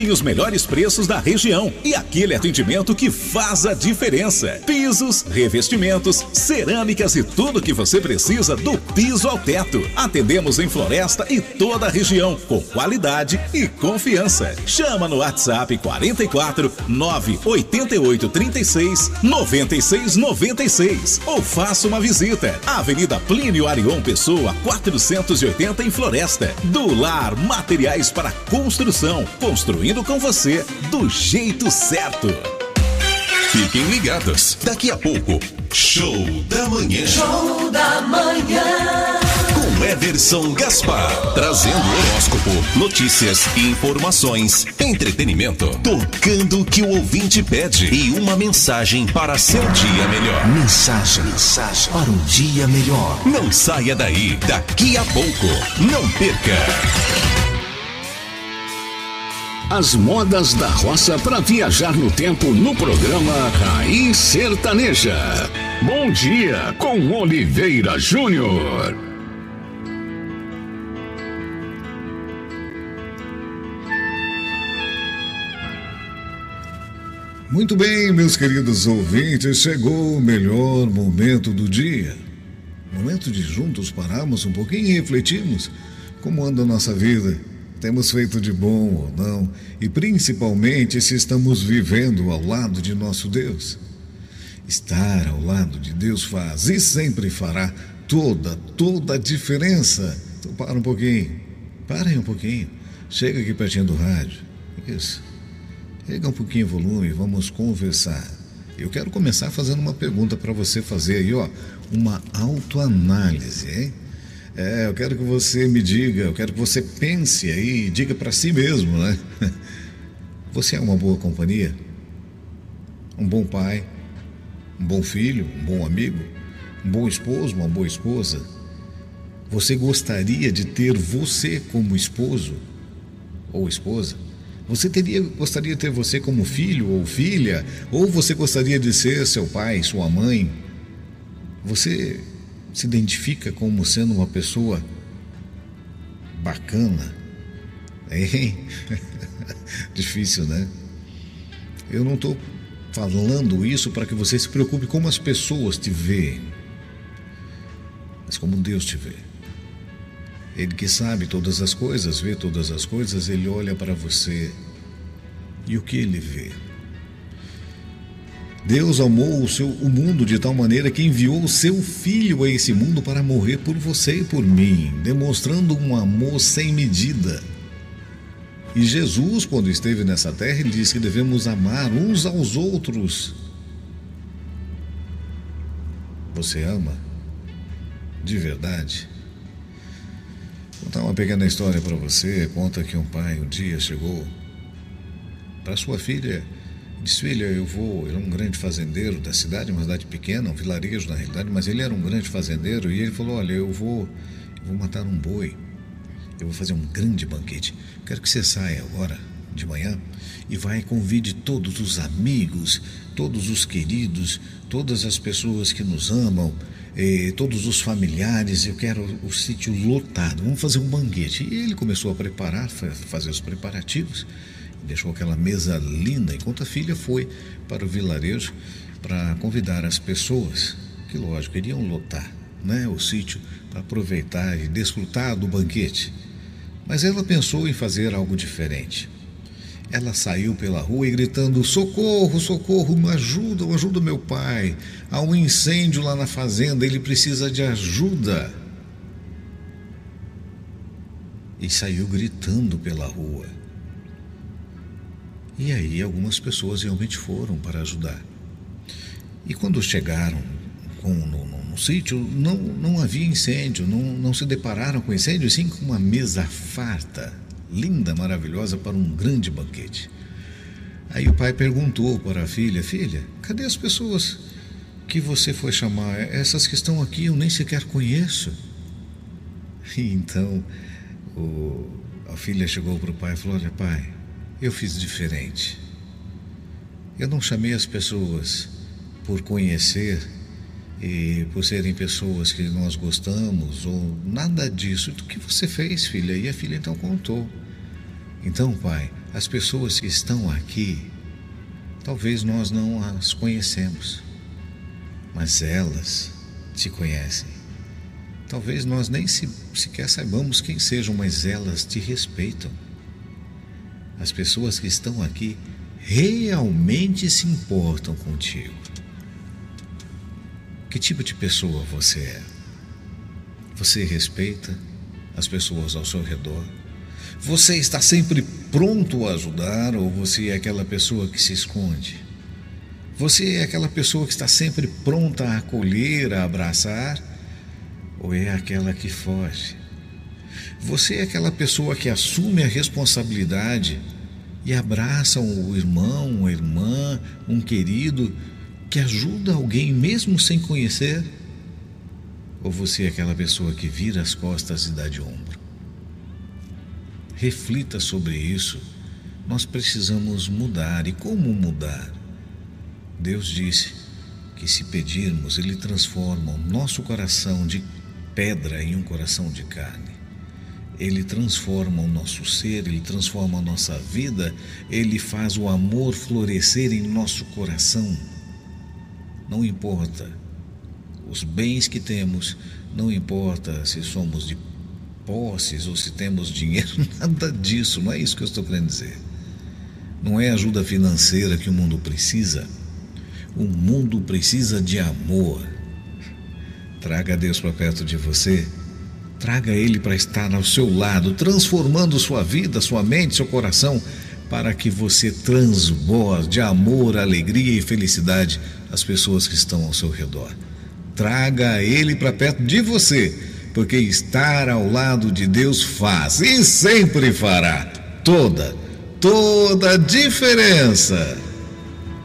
E os melhores preços da região e aquele atendimento que faz a diferença. Pisos, revestimentos, cerâmicas e tudo o que você precisa do piso ao teto. Atendemos em Floresta e toda a região com qualidade e confiança. Chama no WhatsApp 44 988 36 96 96 ou faça uma visita. Avenida Plínio Arion Pessoa 480 em Floresta. Do Lar Materiais para Construção. Construindo com você do jeito certo. Fiquem ligados, daqui a pouco, Show da Manhã. Show da Manhã. Com Everson Gaspar, trazendo horóscopo, notícias, informações, entretenimento, tocando o que o ouvinte pede e uma mensagem para seu dia melhor. Mensagem para um dia melhor. Não saia daí, daqui a pouco, não perca. As modas da roça para viajar no tempo no programa Raiz Sertaneja. Bom dia com Oliveira Júnior. Muito bem, meus queridos ouvintes, chegou o melhor momento do dia. Momento de juntos pararmos um pouquinho e refletirmos como anda a nossa vida. Temos feito de bom ou não, e principalmente se estamos vivendo ao lado de nosso Deus. Estar ao lado de Deus faz e sempre fará toda a diferença. Então para um pouquinho, parem um pouquinho, chega aqui pertinho do rádio, isso, chega um pouquinho o volume e vamos conversar. Eu quero começar fazendo uma pergunta para você fazer aí, uma autoanálise, hein? Eu quero que você me diga, eu quero que você pense aí, diga para si mesmo, né? Você é uma boa companhia? Um bom pai? Um bom filho? Um bom amigo? Um bom esposo? Uma boa esposa? Você gostaria de ter você como esposo ou esposa? Gostaria de ter você como filho ou filha? Ou você gostaria de ser seu pai, sua mãe? Você se identifica como sendo uma pessoa bacana? Hein? Difícil, né? Eu não estou falando isso para que você se preocupe como as pessoas te veem, mas como Deus te vê. Ele que sabe todas as coisas, vê todas as coisas, ele olha para você e o que ele vê? Deus amou o mundo de tal maneira que enviou o seu Filho a esse mundo para morrer por você e por mim, demonstrando um amor sem medida. E Jesus, quando esteve nessa terra, ele disse que devemos amar uns aos outros. Você ama? De verdade? Vou contar uma pequena história para você. Conta que um pai um dia chegou para sua filha. Disse: filha, ele é um grande fazendeiro da cidade, uma cidade pequena, um vilarejo na realidade, mas ele era um grande fazendeiro, e ele falou: olha, eu vou matar um boi, eu vou fazer um grande banquete, quero que você saia agora de manhã e vai e convide todos os amigos, todos os queridos, todas as pessoas que nos amam, todos os familiares, eu quero o sítio lotado, vamos fazer um banquete. E ele começou a fazer os preparativos, deixou aquela mesa linda, enquanto a filha foi para o vilarejo para convidar as pessoas, que lógico, iriam lotar, né, o sítio para aproveitar e desfrutar do banquete. Mas ela pensou em fazer algo diferente. Ela saiu pela rua e gritando: socorro, socorro, me ajuda meu pai, há um incêndio lá na fazenda, ele precisa de ajuda. E saiu gritando pela rua. E aí algumas pessoas realmente foram para ajudar. E quando chegaram no sítio, não havia incêndio, não se depararam com incêndio, sim com uma mesa farta, linda, maravilhosa, para um grande banquete. Aí o pai perguntou para a filha: filha, cadê as pessoas que você foi chamar? Essas que estão aqui eu nem sequer conheço. E então a filha chegou para o pai e falou: olha, pai, eu fiz diferente. Eu não chamei as pessoas por conhecer e por serem pessoas que nós gostamos ou nada disso. O que você fez, filha? E a filha então contou. Então, Pai, as pessoas que estão aqui, talvez nós não as conhecemos, mas elas te conhecem. Talvez nós nem sequer saibamos quem sejam, mas elas te respeitam. As pessoas que estão aqui realmente se importam contigo. Que tipo de pessoa você é? Você respeita as pessoas ao seu redor? Você está sempre pronto a ajudar ou você é aquela pessoa que se esconde? Você é aquela pessoa que está sempre pronta a acolher, a abraçar? Ou é aquela que foge? Você é aquela pessoa que assume a responsabilidade e abraça um irmão, uma irmã, um querido, que ajuda alguém mesmo sem conhecer? Ou você é aquela pessoa que vira as costas e dá de ombro? Reflita sobre isso. Nós precisamos mudar. E como mudar? Deus disse que se pedirmos, Ele transforma o nosso coração de pedra em um coração de carne. Ele transforma o nosso ser, Ele transforma a nossa vida, Ele faz o amor florescer em nosso coração. Não importa os bens que temos, não importa se somos de posses ou se temos dinheiro, nada disso, não é isso que eu estou querendo dizer. Não é ajuda financeira que o mundo precisa. O mundo precisa de amor. Traga Deus para perto de você. Traga Ele para estar ao seu lado, transformando sua vida, sua mente, seu coração, para que você transborde amor, alegria e felicidade às pessoas que estão ao seu redor. Traga Ele para perto de você, porque estar ao lado de Deus faz e sempre fará toda a diferença.